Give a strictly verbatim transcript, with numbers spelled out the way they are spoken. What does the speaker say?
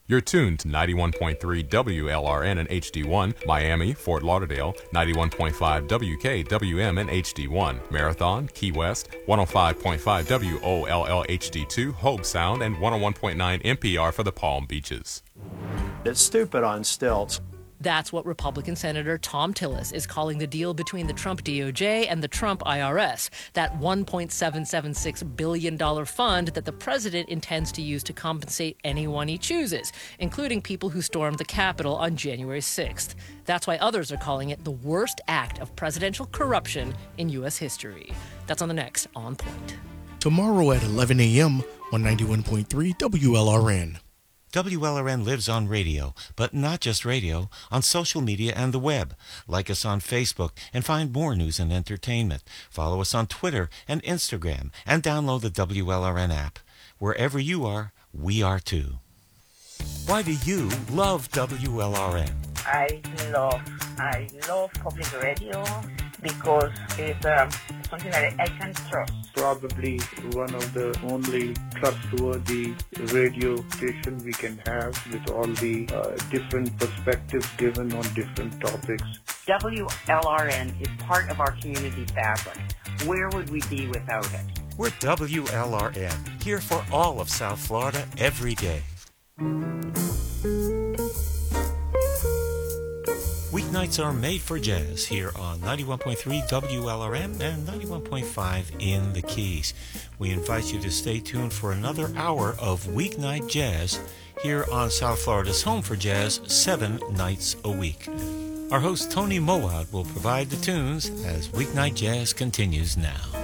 You're tuned to ninety-one point three W L R N and H D one, Miami, Fort Lauderdale, ninety-one point five W K W M and H D one, Marathon, Key West, one oh five point five W O L L H D two, Hope Sound, and one oh one point nine N P R for the Palm Beaches. It's stupid on stilts. That's what Republican Senator Thom Tillis is calling the deal between the Trump D O J and the Trump I R S, that one point seven seven six billion dollars fund that the president intends to use to compensate anyone he chooses, including people who stormed the Capitol on January sixth. That's why others are calling it the worst act of presidential corruption in U S history. That's on the next On Point. Tomorrow at eleven a.m. on ninety-one point three W L R N. W L R N lives on radio, but not just radio, on social media and the web. Like us on Facebook and find more news and entertainment. Follow us on Twitter and Instagram and download the W L R N app. Wherever you are, we are too. Why do you love W L R N? I love, I love public radio because it's um, something that I can trust. Probably one of the only trustworthy radio station we can have with all the uh, different perspectives given on different topics. W L R N is part of our community fabric. Where would we be without it? We're W L R N, here for all of South Florida every day. Weeknights are made for jazz here on ninety-one point three W L R M and ninety-one point five in the Keys. We invite you to stay tuned for another hour of weeknight jazz here on South Florida's home for jazz seven nights a week. Our host Tony Mowat will provide the tunes as weeknight jazz continues now.